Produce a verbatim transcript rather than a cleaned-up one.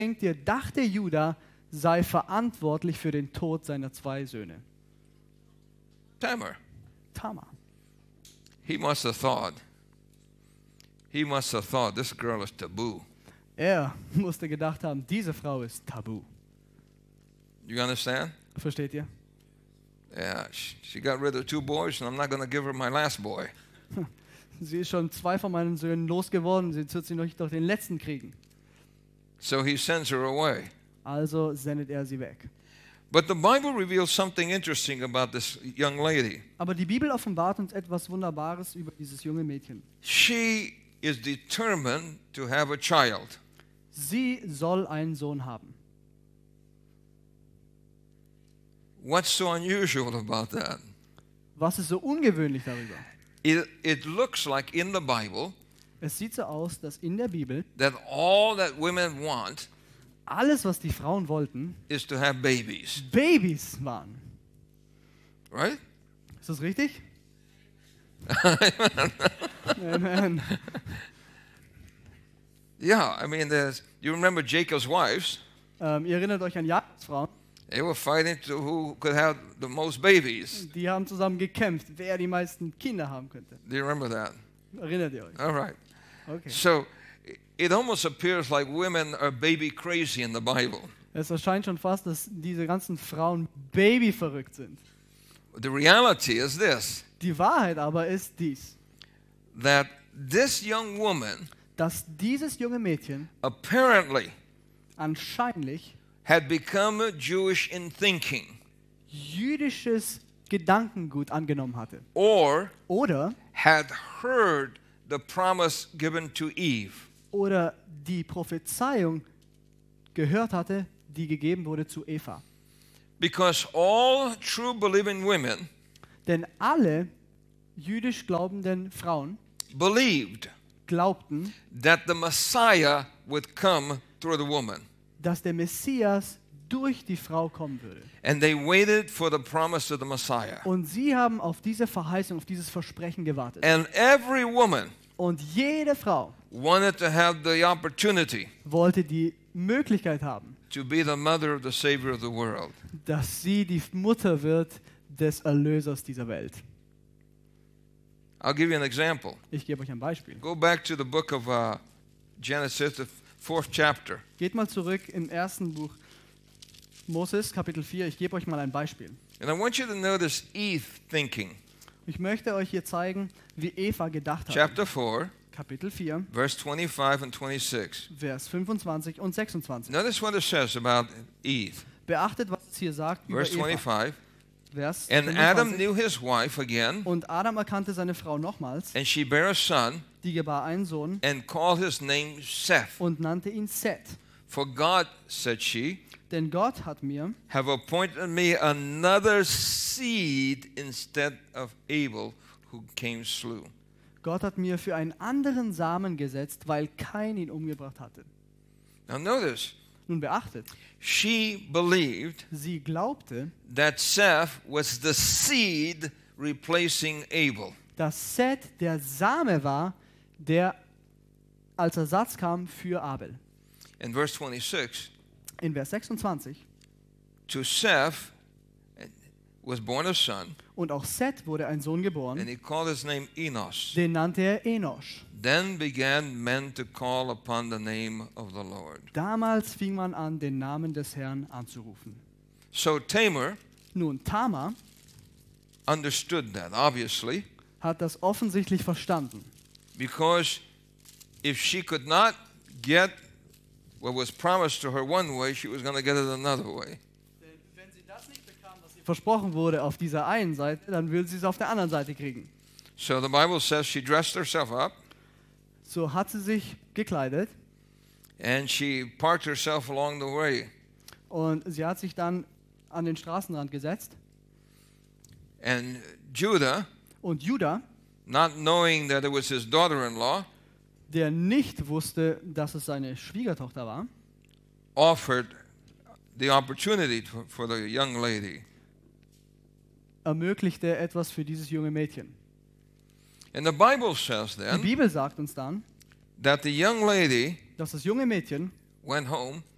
denkt ihr, dachte Juda sei verantwortlich für den Tod seiner zwei Söhne? Tamar. Tamar. He must have thought, he must have thought this girl is taboo. Er musste gedacht haben, diese Frau ist tabu. You understand? Versteht ihr? Yeah, she, she got rid of two boys, and I'm not going to give her my last boy. Sie ist schon zwei von meinen Söhnen losgeworden, jetzt wird sie noch doch den letzten kriegen. So he sends her away. Also sendet er sie weg. But the Bible reveals something interesting about this young lady. Aber die Bibel offenbart uns etwas Wunderbares über dieses junge Mädchen. She is determined to have a child. Sie soll einen Sohn haben. What's so unusual about that? Was ist so ungewöhnlich darüber? It, it looks like in the Bible Es sieht so aus, dass in der Bibel that all that women want alles, was die Frauen wollten, is to have babies, Babys waren. right? Ist das richtig? Amen. Yeah, I mean, there's, you remember Jacob's wives? Ähm, ihr erinnert euch an Jakobs Frauen. They were fighting to who could have the most babies. Die haben zusammen gekämpft, wer die meisten Kinder haben könnte. Do you remember that? Erinnert ihr euch? All right. Okay. So it almost appears like women are baby crazy in the Bible. Es erscheint schon fast, dass diese ganzen Frauen babyverrückt sind. The reality is this, Die Wahrheit aber ist dies, that this young woman dass dieses junge Mädchen apparently anscheinend had become Jewish in thinking, jüdisches Gedankengut angenommen hatte. or Oder, had heard the promise given to Eve. oder die Prophezeiung gehört hatte, die gegeben wurde zu Eva. Because all true believing women Denn alle jüdisch glaubenden Frauen believed glaubten, that the Messiah would come through the woman. dass der Messias durch die Frau kommen würde. And they waited for the promise of the Messiah. Und sie haben auf diese Verheißung, auf dieses Versprechen gewartet. And every woman Und jede Frau wanted to have the opportunity wollte die Möglichkeit haben, to be the mother of the Savior of the world. dass sie die Mutter wird des Erlösers dieser Welt. I'll give you an example. Ich gebe euch ein Beispiel. Go back to the book of uh, Genesis, the fourth chapter. Geht mal zurück im ersten Buch Moses, Kapitel vier. Ich gebe euch mal ein Beispiel. And I want you to notice Eve thinking. Ich möchte euch hier zeigen, wie Eva gedacht hat. Chapter four, Kapitel vier, verse twenty-five and twenty-six. Vers fünfundzwanzig und sechsundzwanzig. Notice what it says about Eve. Beachtet, was es hier sagt über Verse Eva. twenty-five. Vers And Adam fünfundzwanzig. knew his wife again, Und Adam erkannte seine Frau nochmals, and she bare a son, die gebar einen Sohn and called his name Seth. und nannte ihn Seth. For God, said she, Denn Gott hat mir have appointed me another seed instead of Abel, who Cain slew. Gott hat mir für einen anderen Samen gesetzt, weil Kain ihn umgebracht hatte. Now notice, Nun beachtet, she believed sie glaubte, that Seth was the seed replacing Abel. dass Seth der Same war, der als Ersatz kam für Abel. In verse twenty-six, In Vers sechsundzwanzig. to Seth was born a son, Und auch Seth wurde ein Sohn and geboren, he called his name Enos. den nannte er Enosch. Then began men to call upon the name of the Lord. Damals fing man an, den Namen des Herrn anzurufen. So Tamar Nun, Tamar understood that, obviously, hat das offensichtlich verstanden. because if she could not get what was promised to her one way, she was going to get it another way. Denn wenn sie das nicht bekam, was ihr versprochen wurde auf dieser einen Seite, dann will sie es auf der anderen Seite kriegen. So the Bible says she dressed herself up So hat sie sich gekleidet and she parked herself along the way. und sie hat sich dann an den Straßenrand gesetzt. And Judah, Und Judah, not knowing that it was his daughter-in-law, der nicht wusste, dass es seine Schwiegertochter war, offered the opportunity to, for the young lady. ermöglichte etwas für dieses junge Mädchen. And the Bible says Die then Bibel sagt uns dann, that the young lady dass das junge Mädchen went home